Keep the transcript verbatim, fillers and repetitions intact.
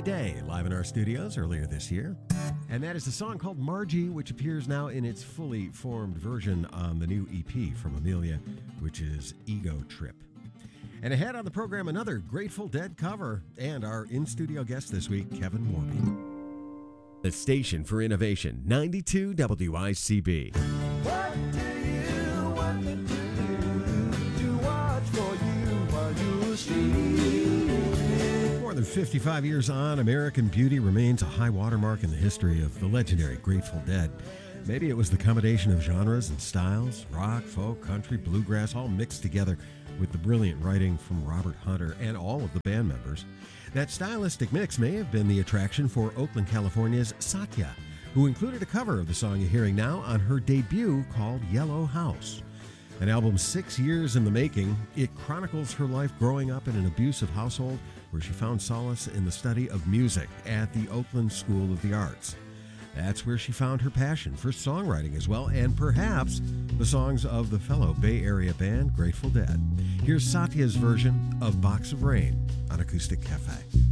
Green Day live in our studios earlier this year. And that is a song called Margie, which appears now in its fully formed version on the new E P from Amelia, which is Ego Trip. And ahead on the program, another Grateful Dead cover, and our in-studio guest this week, Kevin Morby. The station for innovation, ninety-two W I C B. What do you want me to do? To watch for you while you sleep. More than fifty-five years on, American Beauty remains a high watermark in the history of the legendary Grateful Dead. Maybe it was the combination of genres and styles, rock, folk, country, bluegrass, all mixed together with the brilliant writing from Robert Hunter and all of the band members. That stylistic mix may have been the attraction for Oakland, California's Satya, who included a cover of the song you're hearing now on her debut called Yellow House. An album six years in the making, it chronicles her life growing up in an abusive household where she found solace in the study of music at the Oakland School of the Arts. That's where she found her passion for songwriting as well, and perhaps the songs of the fellow Bay Area band Grateful Dead. Here's Satya's version of Box of Rain on Acoustic Cafe.